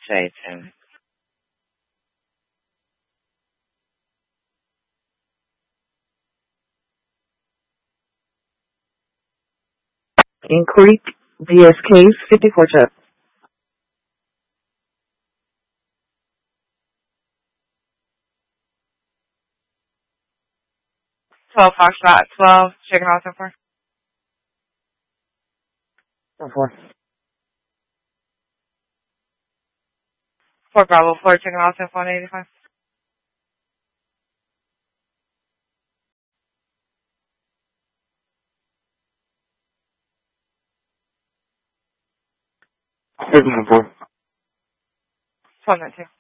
Satan. Inquiry BSK's 54 chip. 12 Foxtrot 12, checking out so far. 4. 4 Bravo 4, checking out so far 85. Signal 4. 12 2.